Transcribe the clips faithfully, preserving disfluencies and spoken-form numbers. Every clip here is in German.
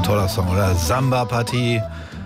toller Song, oder? Samba-Partie,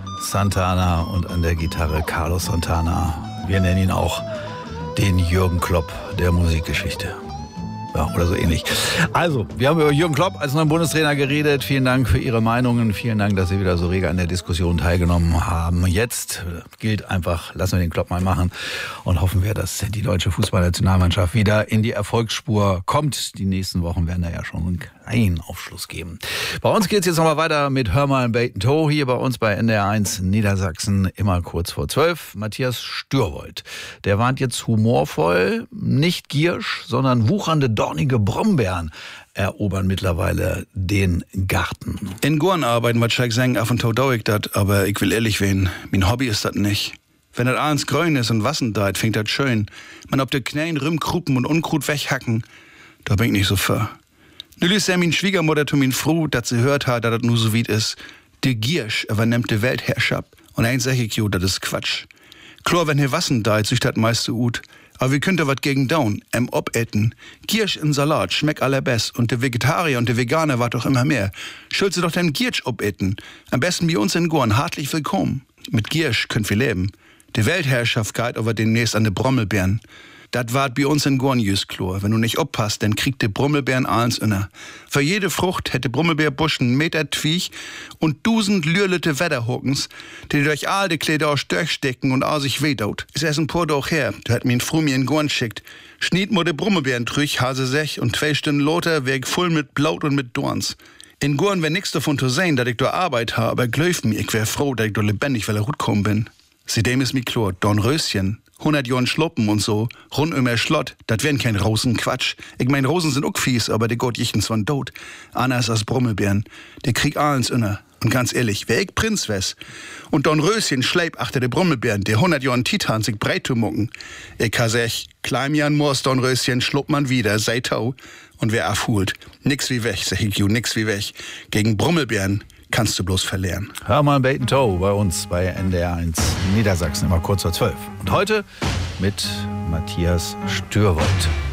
Santana und an der Gitarre Carlos Santana. Wir nennen ihn auch den Jürgen Klopp der Musikgeschichte. Ja, oder so ähnlich. Also, wir haben über Jürgen Klopp als neuen Bundestrainer geredet. Vielen Dank für Ihre Meinungen. Vielen Dank, dass Sie wieder so rege an der Diskussion teilgenommen haben. Jetzt gilt einfach, lassen wir den Klopp mal machen und hoffen wir, dass die deutsche Fußballnationalmannschaft wieder in die Erfolgsspur kommt. Die nächsten Wochen werden da ja schon einen kleinen Aufschluss geben. Bei uns geht es jetzt nochmal weiter mit Hör mal Bait and Toe hier bei uns bei N D R eins Niedersachsen, immer kurz vor zwölf. Matthias Stürwold, der warnt jetzt humorvoll, nicht Giersch, sondern wuchernde dornige Brombeeren erobern mittlerweile den Garten. In Gorn arbeiten, was ich sagen, af und zu dau ich dat, aber ich will ehrlich werden, mein Hobby ist das nicht. Wenn das alles grün ist und Wassen deit, fängt das schön. Man ob de Knäen Rümmkrupen und Unkrut weghacken, da bin ich nicht so für. Nüll ist ja min Schwiegermutter zu min Fru, dat sie hört hat, dat das nur so weit ist. De Giersch übernimmt de Weltherrschaft. Und eins sag ich jo, dat ist Quatsch. Klar, wenn hier Wassen deit, sich dat meiste ut. Aber wie könnt ihr wat gegen down, em obetten? Giersch in Salat, schmeckt allerbest. Und de Vegetarier und de Veganer wart doch immer mehr. Schuld sie doch den Giersch obetten. Am besten bei uns in Gorn, hartlich willkommen. Mit Giersch könnt wir leben. Die Weltherrschaft geht aber demnächst an de Brommelbeeren. Dat wart bei uns in Gorn jüs klar. Wenn du nicht oppasst, dann kriegt de Brommelbeeren alles inner. Für jede Frucht hätte Brommelbeerbusch einen Meter Twiech und dusend lürlete Wetterhockens, die durch all de Kleider aus durchstecken und all sich wehdaut. Ist erst ein paar Tag her, du hat mir ein Fru mir in Gorn schickt. Schniet mo de Brommelbeeren trüch, hase sech und zwei Stunden loter, weg voll mit Blaut und mit Dorns. In Gorn wär nix davon zu sehen, dat ich da Arbeit ha, aber glaub mir, ich wär froh, dat ich da lebendig, weil er gut kommen bin. Seitdem ist mi klar, Dornröschen, hundert Jahren Schloppen und so, rund um er Schlott, dat wären kein Rosenquatsch. Ich mein, Rosen sind auch fies, aber de Gott jichtens von tot. Anders als Brommelbeeren. Der krieg alles inner. Und ganz ehrlich, wär ich Prinz wes und Dornröschen schleip achter de Brommelbeeren, der hundert Jahren Titan sich breit zu mucken. Ich ha sech, kleim Jan Moors Dornröschen schlupp man wieder, sei tau. Und wer afhult. Nix wie weg, sag ich ju, nix wie weg. Gegen Brommelbeeren kannst du bloß verlieren. Hör mal Bait and Toe bei uns bei N D R eins Niedersachsen, immer kurz vor zwölf. Und heute mit Matthias Stürwold.